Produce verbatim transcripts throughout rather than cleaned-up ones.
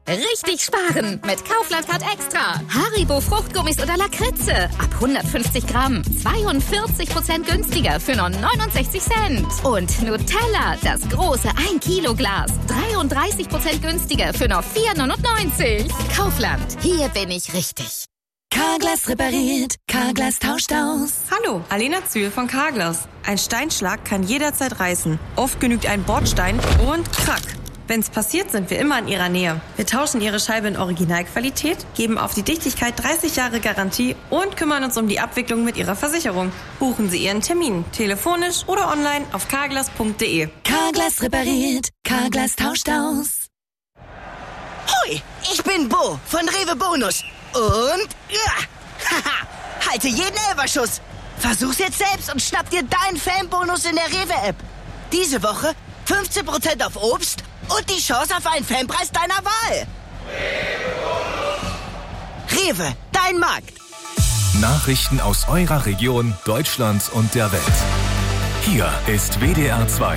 Richtig sparen mit Kaufland Card Extra. Haribo Fruchtgummis oder Lakritze. Ab hundertfünfzig Gramm. zweiundvierzig Prozent günstiger für nur neunundsechzig Cent. Und Nutella, das große ein Kilo Glas. dreiunddreißig Prozent günstiger für nur vier neunundneunzig. Kaufland, hier bin ich richtig. Carglass repariert, Carglass tauscht aus. Hallo, Alena Zühl von Carglass. Ein Steinschlag kann jederzeit reißen. Oft genügt ein Bordstein und krack. Wenn's passiert, sind wir immer in Ihrer Nähe. Wir tauschen Ihre Scheibe in Originalqualität, geben auf die Dichtigkeit dreißig Jahre Garantie und kümmern uns um die Abwicklung mit Ihrer Versicherung. Buchen Sie Ihren Termin, telefonisch oder online auf carglass punkt de. Carglass repariert, Carglass tauscht aus. Hoi, ich bin Bo von Rewe Bonus. Und ja, haha, halte jeden Elferschuss. Versuch's jetzt selbst und schnapp dir deinen Fanbonus in der Rewe-App. Diese Woche fünfzehn Prozent auf Obst und die Chance auf einen Fanpreis deiner Wahl. Rewe, Rewe, dein Markt. Nachrichten aus eurer Region, Deutschland und der Welt. Hier ist W D R zwei.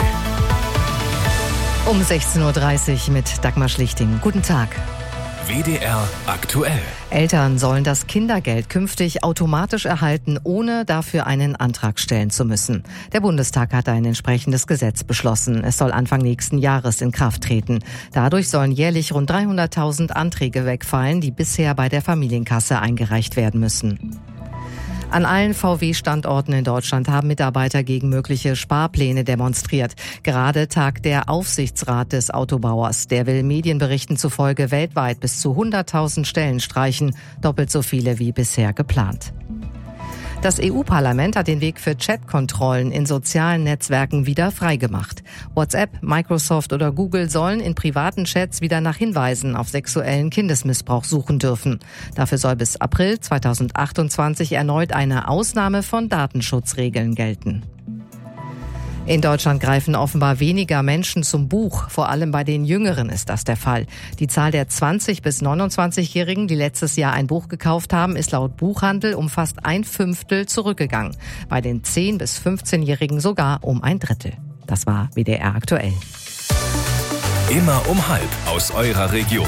Um sechzehn Uhr dreißig mit Dagmar Schlichting. Guten Tag. W D R aktuell. Eltern sollen das Kindergeld künftig automatisch erhalten, ohne dafür einen Antrag stellen zu müssen. Der Bundestag hat ein entsprechendes Gesetz beschlossen. Es soll Anfang nächsten Jahres in Kraft treten. Dadurch sollen jährlich rund dreihunderttausend Anträge wegfallen, die bisher bei der Familienkasse eingereicht werden müssen. An allen V W-Standorten in Deutschland haben Mitarbeiter gegen mögliche Sparpläne demonstriert. Gerade tagt der Aufsichtsrat des Autobauers. Der will Medienberichten zufolge weltweit bis zu hunderttausend Stellen streichen, doppelt so viele wie bisher geplant. Das E U-Parlament hat den Weg für Chatkontrollen in sozialen Netzwerken wieder freigemacht. WhatsApp, Microsoft oder Google sollen in privaten Chats wieder nach Hinweisen auf sexuellen Kindesmissbrauch suchen dürfen. Dafür soll bis April zweitausendachtundzwanzig erneut eine Ausnahme von Datenschutzregeln gelten. In Deutschland greifen offenbar weniger Menschen zum Buch. Vor allem bei den Jüngeren ist das der Fall. Die Zahl der zwanzig- bis neunundzwanzigjährigen, die letztes Jahr ein Buch gekauft haben, ist laut Buchhandel um fast ein Fünftel zurückgegangen. Bei den zehn- bis fünfzehnjährigen sogar um ein Drittel. Das war W D R aktuell. Immer um halb aus eurer Region.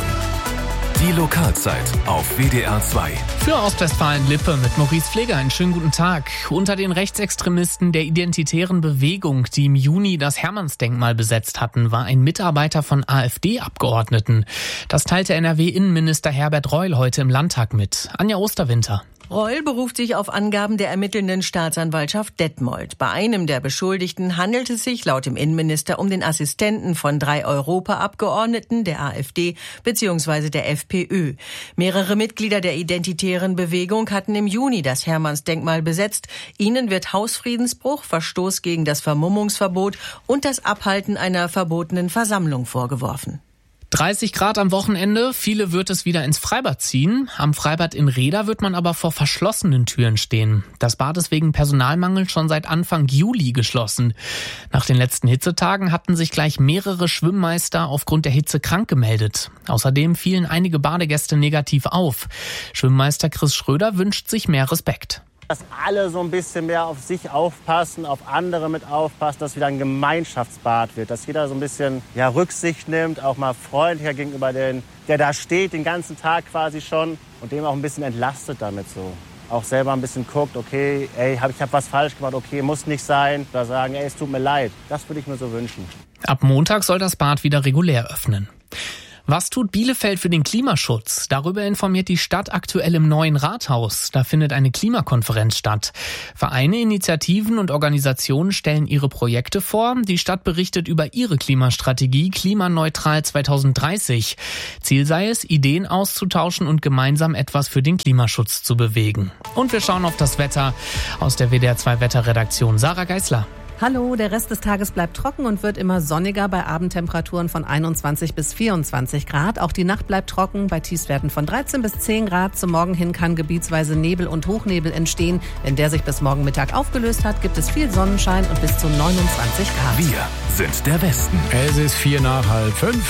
Die Lokalzeit auf W D R zwei. Für Ostwestfalen-Lippe mit Maurice Pfleger einen schönen guten Tag. Unter den Rechtsextremisten der Identitären Bewegung, die im Juni das Hermannsdenkmal besetzt hatten, war ein Mitarbeiter von AfD-Abgeordneten. Das teilte N R W-Innenminister Herbert Reul heute im Landtag mit. Anja Osterwinter. Reul beruft sich auf Angaben der ermittelnden Staatsanwaltschaft Detmold. Bei einem der Beschuldigten handelt es sich laut dem Innenminister um den Assistenten von drei Europaabgeordneten der AfD bzw. der FPÖ. Mehrere Mitglieder der Identitären Bewegung hatten im Juni das Hermannsdenkmal besetzt. Ihnen wird Hausfriedensbruch, Verstoß gegen das Vermummungsverbot und das Abhalten einer verbotenen Versammlung vorgeworfen. dreißig Grad am Wochenende, viele wird es wieder ins Freibad ziehen. Am Freibad in Rheda wird man aber vor verschlossenen Türen stehen. Das Bad ist wegen Personalmangel schon seit Anfang Juli geschlossen. Nach den letzten Hitzetagen hatten sich gleich mehrere Schwimmmeister aufgrund der Hitze krank gemeldet. Außerdem fielen einige Badegäste negativ auf. Schwimmmeister Chris Schröder wünscht sich mehr Respekt. Dass alle so ein bisschen mehr auf sich aufpassen, auf andere mit aufpassen, dass wieder ein Gemeinschaftsbad wird. Dass jeder so ein bisschen ja, Rücksicht nimmt, auch mal freundlicher gegenüber den, der da steht, den ganzen Tag quasi schon. Und dem auch ein bisschen entlastet damit so. Auch selber ein bisschen guckt, okay, ey, hab, ich habe was falsch gemacht, okay, muss nicht sein. Oder sagen, ey, es tut mir leid. Das würde ich mir so wünschen. Ab Montag soll das Bad wieder regulär öffnen. Was tut Bielefeld für den Klimaschutz? Darüber informiert die Stadt aktuell im neuen Rathaus. Da findet eine Klimakonferenz statt. Vereine, Initiativen und Organisationen stellen ihre Projekte vor. Die Stadt berichtet über ihre Klimastrategie Klimaneutral zweitausenddreißig. Ziel sei es, Ideen auszutauschen und gemeinsam etwas für den Klimaschutz zu bewegen. Und wir schauen auf das Wetter aus der W D R zwei Wetterredaktion. Sarah Geisler. Hallo, der Rest des Tages bleibt trocken und wird immer sonniger bei Abendtemperaturen von einundzwanzig bis vierundzwanzig Grad. Auch die Nacht bleibt trocken bei Tiefstwerten von dreizehn bis zehn Grad. Zum Morgen hin kann gebietsweise Nebel und Hochnebel entstehen. Wenn der sich bis morgen Mittag aufgelöst hat, gibt es viel Sonnenschein und bis zu neunundzwanzig Grad. Wir sind der Westen. Es ist vier nach halb fünf.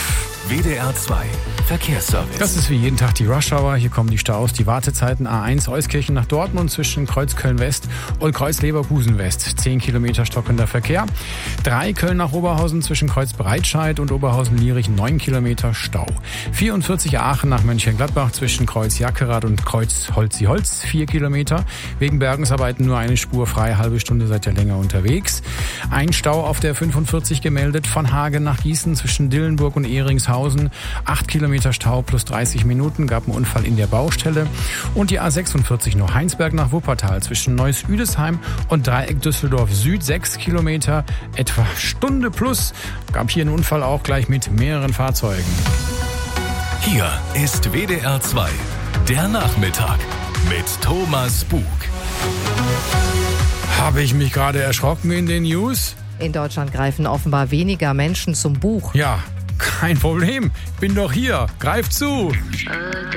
W D R zwei Verkehrsservice. Das ist wie jeden Tag die Rush-Hour. Hier kommen die Staus, die Wartezeiten A eins Euskirchen nach Dortmund zwischen Kreuz Köln-West und Kreuz Leverkusen-West. zehn Kilometer stockender Verkehr. drei Köln nach Oberhausen zwischen Kreuz Breitscheid und Oberhausen-Lierich. neun Kilometer Stau. vierundvierzig Aachen nach Mönchengladbach zwischen Kreuz Jackerath und Kreuz Holzi-Holz. vier Kilometer. Wegen Bergungsarbeiten nur eine Spur frei. Halbe Stunde seid ihr länger unterwegs. Ein Stau auf der fünfundvierzig gemeldet von Hagen nach Gießen zwischen Dillenburg und Eringshausen. acht Kilometer Stau plus dreißig Minuten, gab einen Unfall in der Baustelle. Und die A sechsundvierzig nur Heinsberg nach Wuppertal zwischen Neuss-Üdesheim und Dreieck Düsseldorf Süd. sechs Kilometer, etwa Stunde plus. Gab hier einen Unfall auch gleich mit mehreren Fahrzeugen. Hier ist W D R zwei, der Nachmittag mit Thomas Bug. Habe ich mich gerade erschrocken in den News? In Deutschland greifen offenbar weniger Menschen zum Buch. Ja, kein Problem. Bin doch hier. Greif zu.